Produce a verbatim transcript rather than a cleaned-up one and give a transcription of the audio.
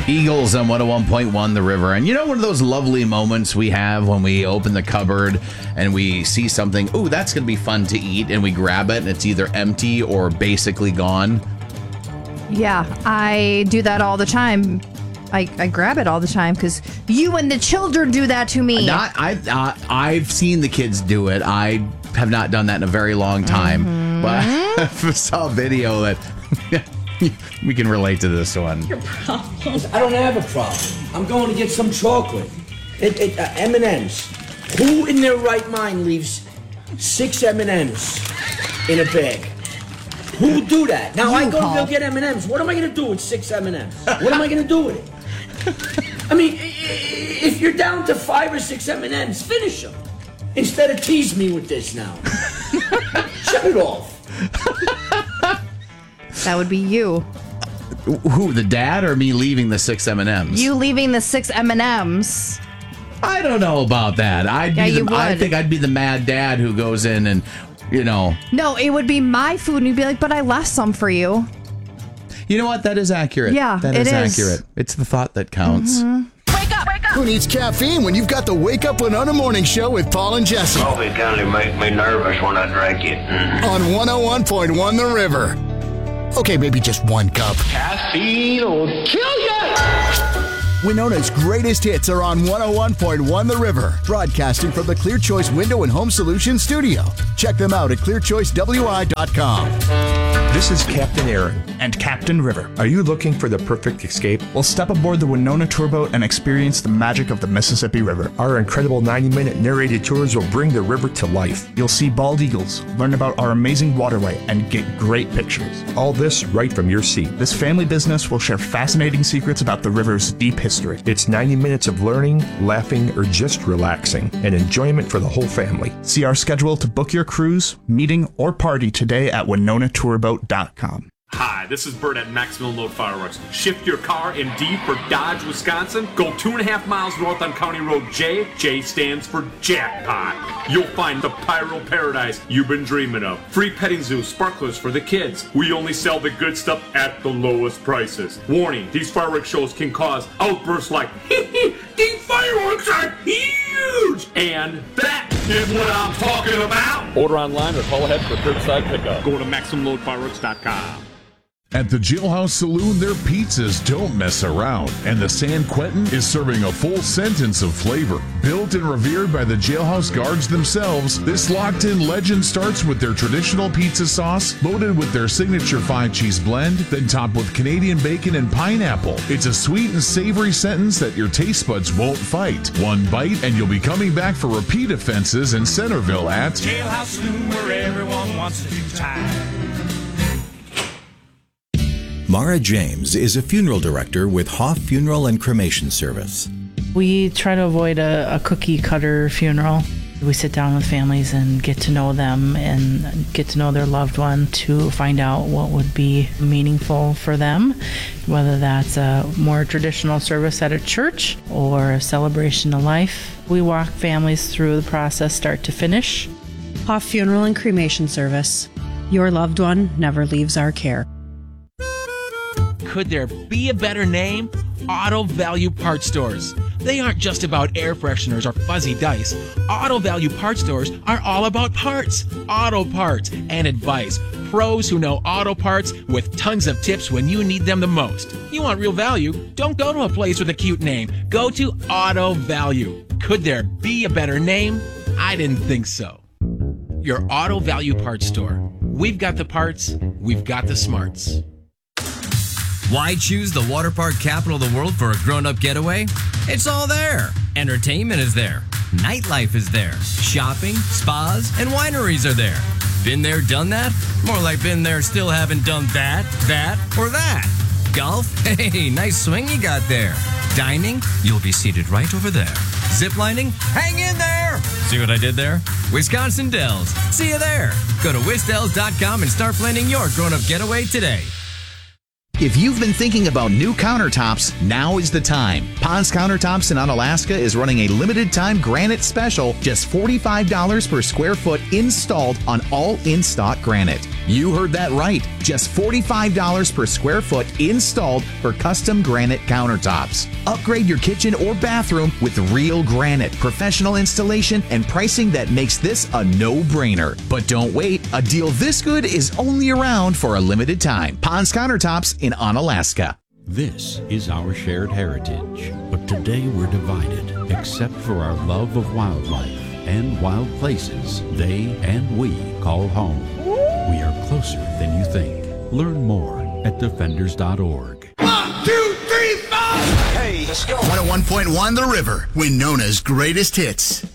Eagles on one oh one point one The River. And you know, one of those lovely moments we have when we open the cupboard and we see something, ooh, that's going to be fun to eat, and we grab it and it's either empty or basically gone? Yeah, I do that all the time. I, I grab it all the time because you and the children do that to me. Not, I, uh, I've seen the kids do it. I have not done that in a very long time. Mm-hmm. But I saw a video that... we can relate to this one. Your problems. I don't have a problem. I'm going to get some chocolate. It, it, uh, M and M's. Who in their right mind leaves six M and M's in a bag? Who would do that? Now, you, I go Paul. to go get M and M's. What am I going to do with six M and M's? What am I going to do with it? I mean, if you're down to five or six M and M's, finish them. Instead of tease me with this now. Shut it off. That would be you. Who, the dad, or me leaving the six M and M's? You leaving the six M and M's. I don't know about that. I'd yeah, be the, you would. I think I'd be the mad dad who goes in and, you know. No, it would be my food, and you'd be like, but I left some for you. You know what? That is accurate. Yeah, that it is, is accurate. It's the thought that counts. Mm-hmm. Wake up, wake up. Who needs caffeine when you've got the Wake Up Winona Morning Show with Paul and Jesse? Coffee kind of make me nervous when I drink it. Mm. On one oh one point one The River. Okay, maybe just one cup. Caffeine will kill you! Winona's greatest hits are on one oh one point one The River, broadcasting from the Clear Choice Window and Home Solutions studio. Check them out at clear choice w i dot com. This is Captain Aaron and Captain River. Are you looking for the perfect escape? Well, step aboard the Winona Tour Boat and experience the magic of the Mississippi River. Our incredible ninety-minute narrated tours will bring the river to life. You'll see bald eagles, learn about our amazing waterway, and get great pictures. All this right from your seat. This family business will share fascinating secrets about the river's deep history. It's ninety minutes of learning, laughing, or just relaxing, and enjoyment for the whole family. See our schedule to book your cruise, meeting, or party today at winona tour boat dot com. Hi, this is Bert at Maximum Load Fireworks. Shift your car in D for Dodge, Wisconsin. Go two and a half miles north on County Road J. J stands for jackpot. You'll find the pyro paradise you've been dreaming of. Free petting zoo, sparklers for the kids. We only sell the good stuff at the lowest prices. Warning, these fireworks shows can cause outbursts like, hee hee, these fireworks are huge! And that is what I'm talking about! Order online or call ahead for curbside pickup. Go to maximum load fireworks dot com. At the Jailhouse Saloon, their pizzas don't mess around, and the San Quentin is serving a full sentence of flavor. Built and revered by the jailhouse guards themselves, this locked-in legend starts with their traditional pizza sauce, loaded with their signature five-cheese blend, then topped with Canadian bacon and pineapple. It's a sweet and savory sentence that your taste buds won't fight. One bite, and you'll be coming back for repeat offenses in Centerville at Jailhouse Saloon, where everyone wants to do time. Mara James is a funeral director with Hoff Funeral and Cremation Service. We try to avoid a, a cookie cutter funeral. We sit down with families and get to know them and get to know their loved one to find out what would be meaningful for them, whether that's a more traditional service at a church or a celebration of life. We walk families through the process start to finish. Hoff Funeral and Cremation Service. Your loved one never leaves our care. Could there be a better name? Auto Value Parts Stores. They aren't just about air fresheners or fuzzy dice. Auto Value Parts Stores are all about parts, auto parts, and advice. Pros who know auto parts with tons of tips when you need them the most. You want real value? Don't go to a place with a cute name. Go to Auto Value. Could there be a better name? I didn't think so. Your Auto Value Parts Store. We've got the parts, we've got the smarts. Why choose the water park capital of the world for a grown-up getaway? It's all there. Entertainment is there. Nightlife is there. Shopping, spas, and wineries are there. Been there, done that? More like been there, still haven't done that, that, or that. Golf? Hey, nice swing you got there. Dining? You'll be seated right over there. Ziplining? Hang in there! See what I did there? Wisconsin Dells. See you there. Go to wisdells dot com and start planning your grown-up getaway today. If you've been thinking about new countertops, now is the time. Pond's Countertops in Onalaska is running a limited-time granite special, just forty-five dollars per square foot installed on all in-stock granite. You heard that right. Just forty-five dollars per square foot installed for custom granite countertops. Upgrade your kitchen or bathroom with real granite, professional installation, and pricing that makes this a no-brainer. But don't wait. A deal this good is only around for a limited time. Pond's Countertops in Onalaska. This is our shared heritage, but today we're divided, except for our love of wildlife and wild places they and we call home. We are closer than you think. Learn more at defenders dot org. One, two, three, four! Hey, let's go. one oh one point one The River, Winona's greatest hits.